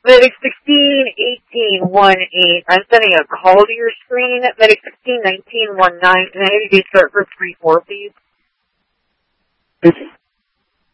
Medic 161818. I'm sending a call to your screen. Medic 161919. Can I have you start for 3-4, please? This is